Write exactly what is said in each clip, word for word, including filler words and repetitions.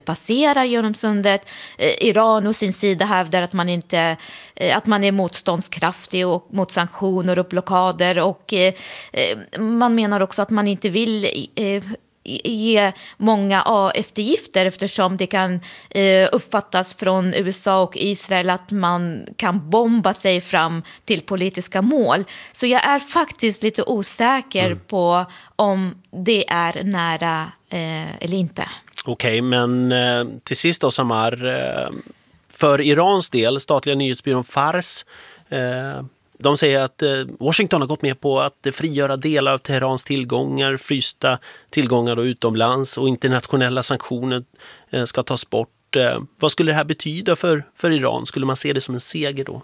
passerar genom sundet. Iran å sin sida hävdar att man inte att man är motståndskraftig och mot sanktioner och blockader, och man menar också att man inte vill ge många eftergifter eftersom det kan uppfattas från U S A och Israel att man kan bomba sig fram till politiska mål. Så jag är faktiskt lite osäker mm. på om det är nära eller inte. Okej, men eh, till sist då, Samar, eh, för Irans del, statliga nyhetsbyrån Fars, eh, de säger att eh, Washington har gått med på att eh, frigöra delar av Teherans tillgångar, frysta tillgångar då utomlands, och internationella sanktioner eh, ska tas bort. Eh, vad skulle det här betyda för, för Iran? Skulle man se det som en seger då?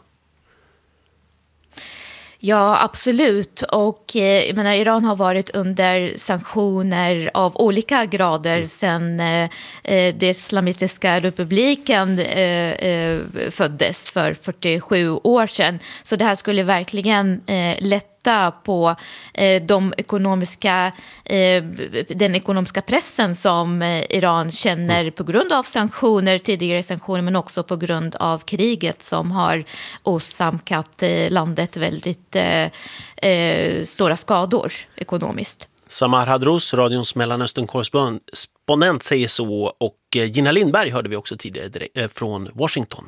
Ja, absolut. Och eh, jag menar, Iran har varit under sanktioner av olika grader mm. sedan eh, det islamistiska republiken eh, eh, föddes för fyrtiosju år sedan. Så det här skulle verkligen eh, lätta på eh, de ekonomiska, eh, den ekonomiska pressen som eh, Iran känner mm. på grund av sanktioner, tidigare sanktioner, men också på grund av kriget som har åsamkat eh, landet väldigt eh, eh, stora skador ekonomiskt. Samar Hadros, radions Mellanöstern-korrespondent, säger så, och Gina Lindberg hörde vi också tidigare direkt från Washington.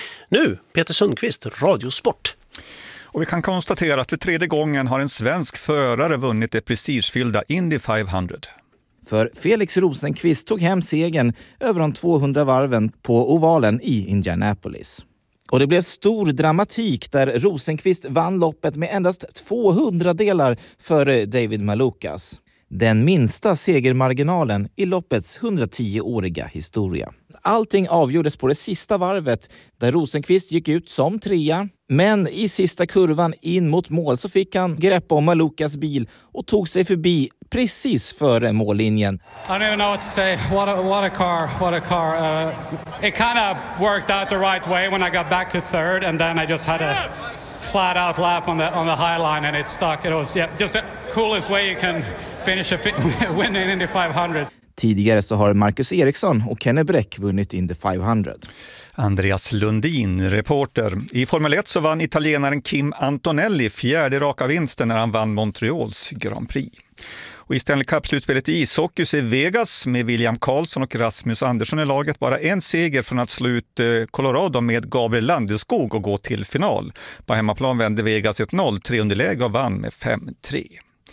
Nu, Peter Sundqvist, Radiosport. Och vi kan konstatera att för tredje gången har en svensk förare vunnit det prestigefyllda Indy femhundra. För Felix Rosenqvist tog hem segern över de tvåhundra varven på ovalen i Indianapolis. Och det blev stor dramatik där Rosenqvist vann loppet med endast tvåhundra delar före David Malukas. Den minsta segermarginalen i loppets hundratio-åriga historia. Allting avgjordes på det sista varvet där Rosenqvist gick ut som trea. Men i sista kurvan in mot mål så fick han grepp om Malukas bil och tog sig förbi precis före mållinjen. I don't even know what to say. What a, what a car, what a car. Uh, it kind of worked out the right way when I got back to third, and then I just had a flat out lap on the on the high line and it stuck. It was yeah, just the coolest way you can finish a win in Indy femhundra. Tidigare så har Marcus Eriksson och Kenny Bräck vunnit Indy femhundra. Andreas Lundin, reporter. I Formel ett så vann italienaren Kim Antonelli fjärde raka vinsten när han vann Montreals Grand Prix. Och i Stanley Cup-slutspelet i ishockey så är Vegas med William Karlsson och Rasmus Andersson i laget bara en seger från att slå ut Colorado med Gabriel Landeskog och gå till final. På hemmaplan vände Vegas ett noll tre underläge och vann med fem tre.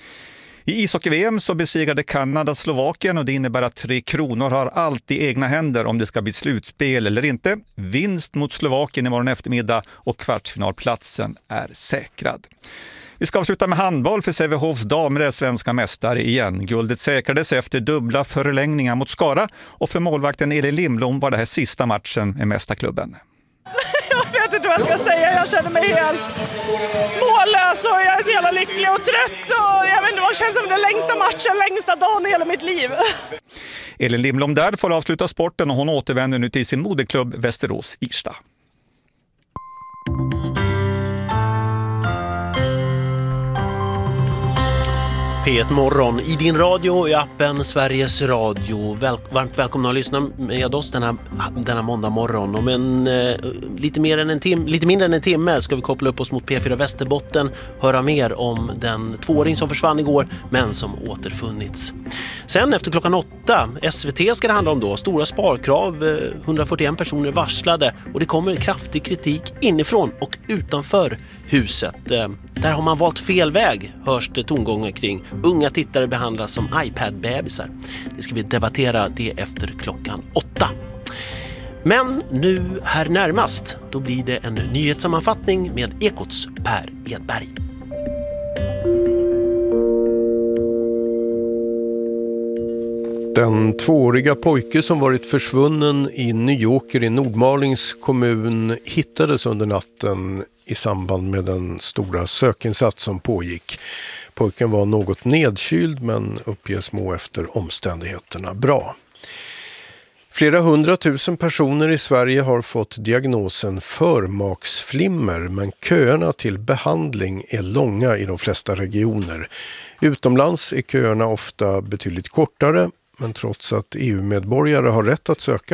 I ishockey-V M så besegrade Kanada Slovakien, och det innebär att Tre Kronor har allt i egna händer om det ska bli slutspel eller inte. Vinst mot Slovakien imorgon eftermiddag och kvartsfinalplatsen är säkrad. Vi ska avsluta med handboll, för Sävehofs damer är svenska mästare igen. Guldet säkrades efter dubbla förlängningar mot Skara, och för målvakten Elin Lindblom var det här sista matchen med mästarklubben. Jag vet inte vad jag ska säga, jag känner mig helt mållös och jag är så jävla lycklig och trött och jag vet inte, vad känns som den längsta matchen, längsta dagen i hela mitt liv. Elin Lindblom där får avsluta sporten, och hon återvänder nu till sin moderklubb Västerås Irsta. P ett morgon i din radio och i appen Sveriges Radio. Väl, varmt välkomna att lyssna med oss denna, denna måndag morgon. Om en, eh, lite, mer än en tim, lite mindre än en timme ska vi koppla upp oss mot P fyra Västerbotten. Höra mer om den tvååring som försvann igår men som återfunnits. Sen efter klockan åtta, S V T ska det handla om då. Stora sparkrav, eh, hundrafyrtioen personer varslade, och det kommer kraftig kritik inifrån och utanför huset. Eh, där har man valt fel väg, hörs det tongångar kring. Unga tittare behandlas som iPad-bebisar. Det ska vi debattera det efter klockan åtta. Men nu här närmast, då blir det en nyhetssammanfattning med Ekots Per Edberg. Den tvååriga pojke som varit försvunnen i Nyåker i Nordmalings kommun hittades under natten i samband med den stora sökinsats som pågick. Pojken var något nedkyld men uppges må efter omständigheterna bra. Flera hundratusen personer i Sverige har fått diagnosen förmaksflimmer, men köerna till behandling är långa i de flesta regioner. Utomlands är köerna ofta betydligt kortare. Men trots att E U-medborgare har rätt att söka